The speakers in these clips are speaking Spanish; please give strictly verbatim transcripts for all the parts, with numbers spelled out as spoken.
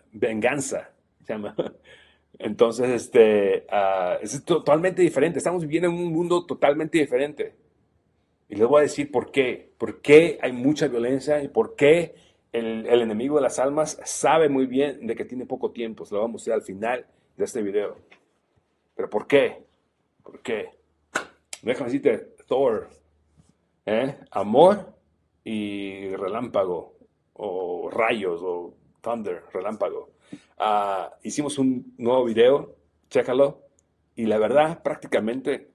Venganza, se llama. Entonces, este, ah, es totalmente diferente. Estamos viviendo en un mundo totalmente diferente. Y les voy a decir por qué. Por qué hay mucha violencia y por qué el, el enemigo de las almas sabe muy bien de que tiene poco tiempo. Se lo vamos a mostrar al final de este video. Pero ¿por qué? ¿Por qué? Déjame decirte, Thor, ¿eh? Amor y relámpago, o rayos, o thunder, relámpago. Ah, hicimos un nuevo video, chécalo, y la verdad, prácticamente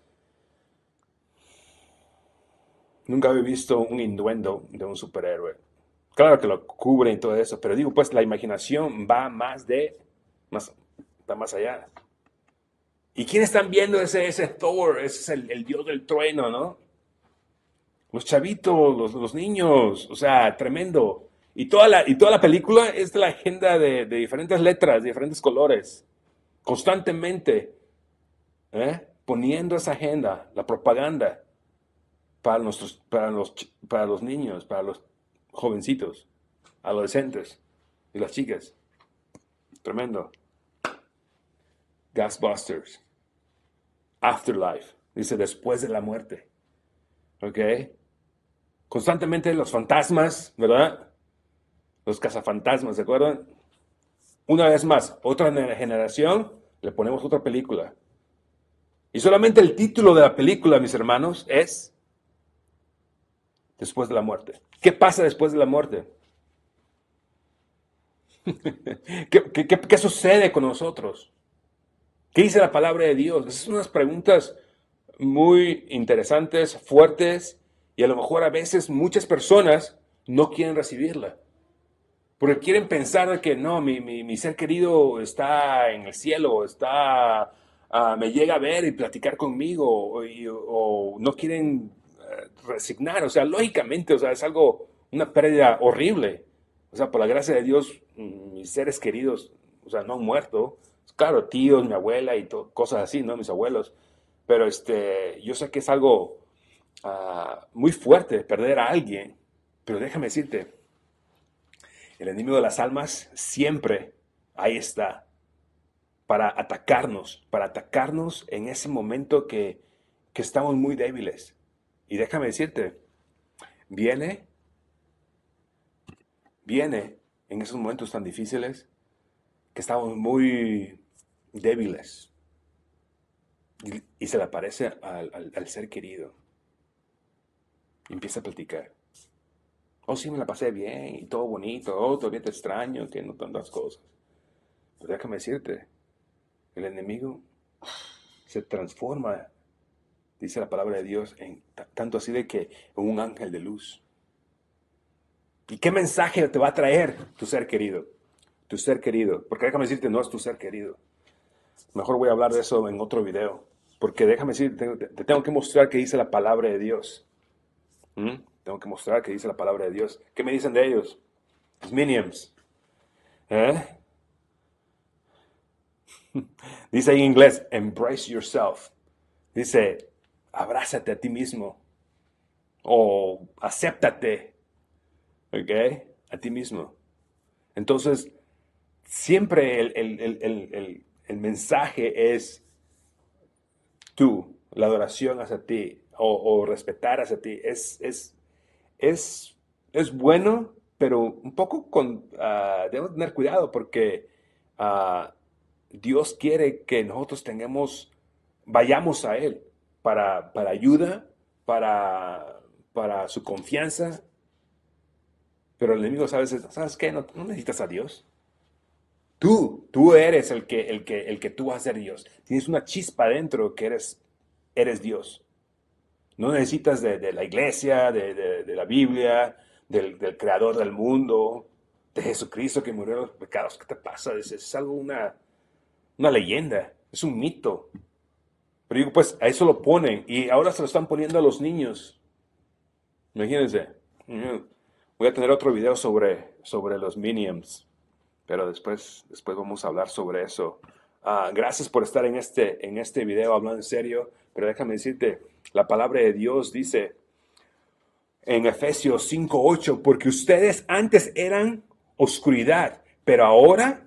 nunca había visto un induendo de un superhéroe. Claro que lo cubre y todo eso, pero digo, pues la imaginación va más de, más, va más allá. ¿Y quién están viendo ese, ese Thor? Ese es el, el dios del trueno, ¿no? Los chavitos, los, los niños, o sea, tremendo. Y toda la, y toda la película es de la agenda de, de diferentes letras, de diferentes colores, constantemente, ¿eh? Poniendo esa agenda, la propaganda para, nuestros, para, los, para los niños, para los jovencitos, adolescentes y las chicas. Tremendo. Ghostbusters, Afterlife, dice después de la muerte, ¿ok? Constantemente los fantasmas, ¿verdad? Los cazafantasmas, ¿se acuerdan? Una vez más, otra generación, le ponemos otra película. Y solamente el título de la película, mis hermanos, es Después de la muerte. ¿Qué pasa después de la muerte? ¿Qué, qué, qué, qué sucede con nosotros? ¿Qué dice la palabra de Dios? Esas son unas preguntas muy interesantes, fuertes, y a lo mejor a veces muchas personas no quieren recibirla. Porque quieren pensar de que no, mi, mi, mi ser querido está en el cielo, está, uh, me llega a ver y platicar conmigo, o, y, o no quieren uh, resignar. O sea, lógicamente, o sea, es algo, una pérdida horrible. O sea, por la gracia de Dios, mis seres queridos, o sea, no han muerto. Claro, tíos, mi abuela y to- cosas así, ¿no? Mis abuelos. Pero este, yo sé que es algo uh, muy fuerte perder a alguien. Pero déjame decirte, el enemigo de las almas siempre ahí está para atacarnos, para atacarnos en ese momento que, que estamos muy débiles. Y déjame decirte, viene, viene en esos momentos tan difíciles que estamos muy débiles y, y se le aparece al, al, al ser querido y empieza a platicar. Oh, sí, me la pasé bien y todo bonito. Oh, todavía te extraño, que no tantas cosas. Pero déjame decirte, el enemigo se transforma, dice la palabra de Dios, en tanto así de que un ángel de luz. ¿Y qué mensaje te va a traer tu ser querido? Tu ser querido. Porque déjame decirte, no es tu ser querido. Mejor voy a hablar de eso en otro video. Porque déjame decirte, te, te tengo que mostrar que dice la palabra de Dios. ¿Mm? Tengo que mostrar que dice la palabra de Dios. ¿Qué me dicen de ellos? Los Minions. ¿Eh? Dice en inglés, embrace yourself. Dice, abrázate a ti mismo. O acéptate. ¿Ok? A ti mismo. Entonces, siempre el, el, el, el, el mensaje es tú, la adoración hacia ti o, o respetar hacia ti. Es, es, es, es bueno, pero un poco con, uh, debemos tener cuidado porque uh, Dios quiere que nosotros tengamos, vayamos a Él para, para ayuda, para, para su confianza. Pero el enemigo, ¿sabes? ¿Sabes qué? No, no necesitas a Dios. Tú, tú eres el que, el que, el que tú vas a ser Dios. Tienes una chispa dentro que eres, eres Dios. No necesitas de, de la iglesia, de, de, de la Biblia, del, del, creador del mundo, de Jesucristo que murió en los pecados. ¿Qué te pasa? Es, es algo, una, una leyenda, es un mito. Pero digo, pues a eso lo ponen y ahora se lo están poniendo a los niños. Imagínense. Voy a tener otro video sobre, sobre los Minions. Pero después, después vamos a hablar sobre eso. Uh, gracias por estar en este, en este video hablando en serio, pero déjame decirte, la palabra de Dios dice en Efesios cinco ocho, porque ustedes antes eran oscuridad, Pero ahora